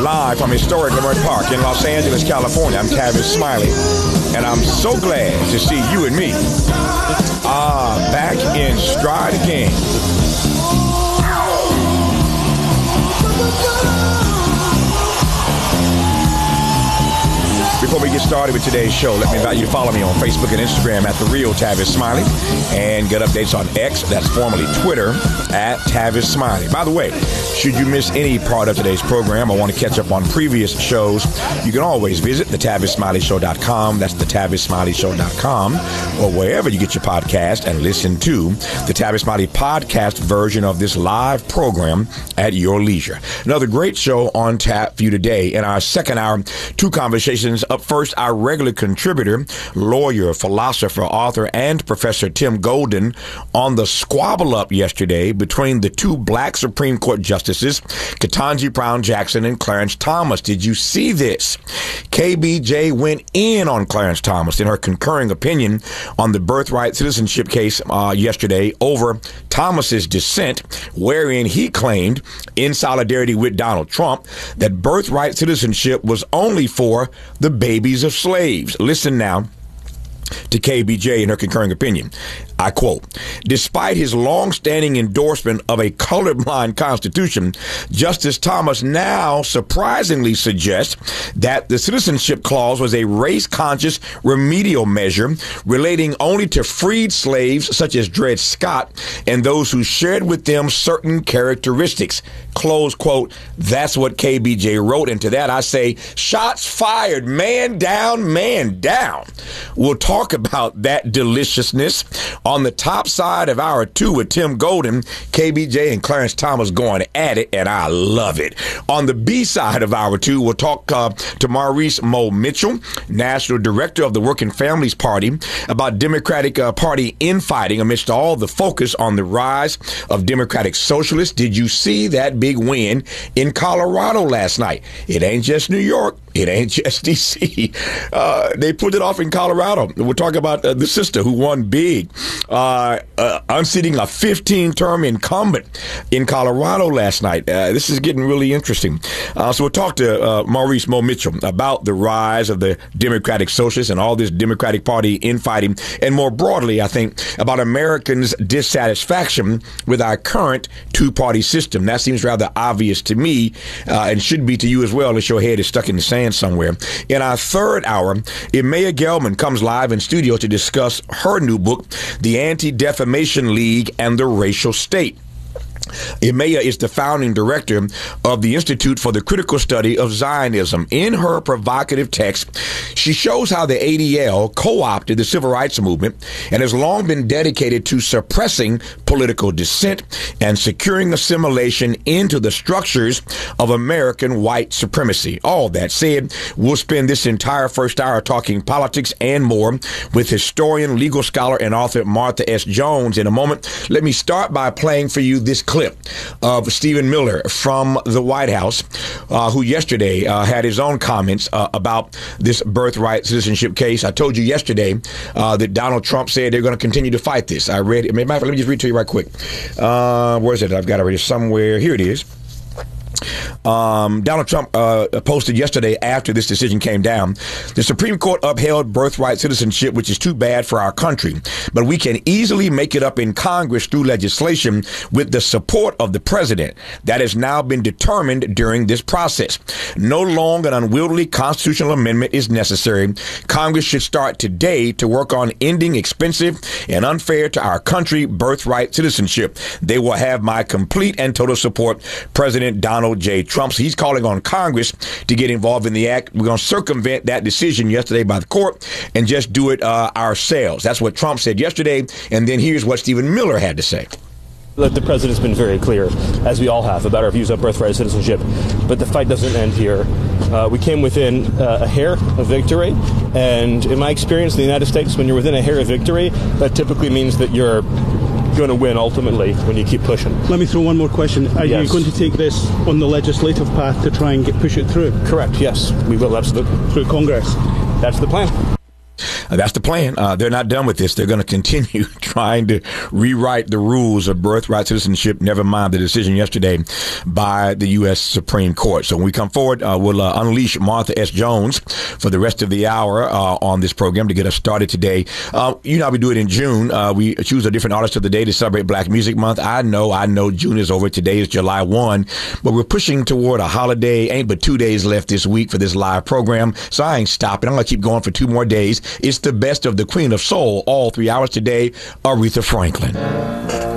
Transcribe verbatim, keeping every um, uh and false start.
live from historic Leimert Park in Los Angeles, California. I'm Tavis Smiley, and I'm so glad to see you and me ah, back in stride again. Before we get started with today's show, let me invite you to follow me on Facebook and Instagram at The Real Tavis Smiley and get updates on X, that's formerly Twitter, at Tavis Smiley. By the way, should you miss any part of today's program or want to catch up on previous shows, you can always visit the tavis smiley show dot com. That's the tavis smiley show dot com, or wherever you get your podcast, and listen to the Tavis Smiley podcast version of this live program at your leisure. Another great show on tap for you today. In our second hour, two conversations. Up first, our regular contributor, lawyer, philosopher, author, and Professor Tim Golden on the squabble up yesterday between the two black Supreme Court justices, Ketanji Brown Jackson and Clarence Thomas. Did you see this? K B J went in on Clarence Thomas in her concurring opinion on the birthright citizenship case uh, yesterday over Thomas's dissent, wherein he claimed, in solidarity with Donald Trump, that birthright citizenship was only for the babies of slaves. Listen now to K B J in her concurring opinion. I quote, despite his long-standing endorsement of a colorblind constitution, Justice Thomas now surprisingly suggests that the citizenship clause was a race-conscious remedial measure relating only to freed slaves such as Dred Scott and those who shared with them certain characteristics. Close quote. That's what K B J wrote. And to that I say, shots fired, man down, man down. We'll talk about that deliciousness on the top side of hour two with Tim Golden, K B J, and Clarence Thomas going at it, and I love it. On the B side of hour two, we'll talk uh, to Maurice Mo Mitchell, National Director of the Working Families Party, about Democratic uh, Party infighting amidst all the focus on the rise of Democratic Socialists. Did you see that big win in Colorado last night? It ain't just New York. It ain't just D C. Uh, they put it off in Colorado. We're talking about uh, the sister who won big, uh, uh, unseating a fifteen-term incumbent in Colorado last night. Uh, this is getting really interesting. Uh, so we'll talk to uh, Maurice Mo Mitchell about the rise of the Democratic Socialists and all this Democratic Party infighting, and more broadly, I think, about Americans' dissatisfaction with our current two-party system. That seems rather obvious to me, uh, and should be to you as well, unless your head is stuck in the sand somewhere. In our third hour, Emea Gelman comes live in studio to discuss her new book, The Anti-Defamation League and the Racial State. Emea is the founding director of the Institute for the Critical Study of Zionism. In her provocative text, she shows how the A D L co-opted the civil rights movement and has long been dedicated to suppressing political dissent and securing assimilation into the structures of American white supremacy. All that said, we'll spend this entire first hour talking politics and more with historian, legal scholar, and author Martha S. Jones. In a moment, let me start by playing for you this clip of Stephen Miller from the White House, uh, who yesterday uh, had his own comments uh, about this birthright citizenship case. I told you yesterday uh, that Donald Trump said they're going to continue to fight this. I read it. Let me just read it to you right quick. Uh, where is it? I've got it right here somewhere. Here it is. Um, Donald Trump uh, posted yesterday after this decision came down, the Supreme Court upheld birthright citizenship, which is too bad for our country, but we can easily make it up in Congress through legislation with the support of the president. That has now been determined during this process. No longer an unwieldy constitutional amendment is necessary. Congress should start today to work on ending expensive and unfair to our country birthright citizenship. They will have my complete and total support, President Donald J. Trump. So he's calling on Congress to get involved in the act. We're going to circumvent that decision yesterday by the court and just do it uh, ourselves. That's what Trump said yesterday. And then here's what Stephen Miller had to say. Look, the president's been very clear, as we all have, about our views on birthright citizenship. But the fight doesn't end here. Uh, we came within uh, a hair of victory. And in my experience in the United States, when you're within a hair of victory, that typically means that you're going to win ultimately when you keep pushing. Let me throw one more question. Are yes. you going to take this on the legislative path to try and get push it through? Correct, yes. We will, absolutely. Through Congress? That's the plan. Uh, that's the plan. Uh, they're not done with this. They're going to continue trying to rewrite the rules of birthright citizenship, never mind the decision yesterday by the U S Supreme Court. So when we come forward, uh, we'll uh, unleash Martha S. Jones for the rest of the hour uh, on this program to get us started today. Uh, you know how we do it in June. Uh, we choose a different artist of the day to celebrate Black Music Month. I know, I know June is over. Today is July first, but we're pushing toward a holiday. Ain't but two days left this week for this live program, so I ain't stopping. I'm going to keep going for two more days. It's the best of the Queen of Soul, all three hours today, Aretha Franklin.